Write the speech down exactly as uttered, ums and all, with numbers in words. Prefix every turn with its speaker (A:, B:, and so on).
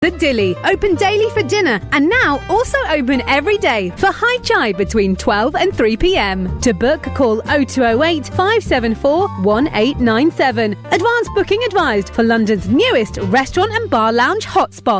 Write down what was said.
A: The Dilly, open daily for dinner and now also open every day for high chai between twelve and three p.m. To book, call oh two oh eight, five seven four, one eight nine seven. Advance booking advised for London's newest restaurant and bar lounge hotspot.